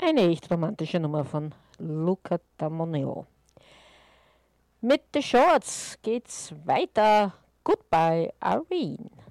Eine echt romantische Nummer von Luca Damoneo. Mit The Shorts geht's weiter. Goodbye, Irene.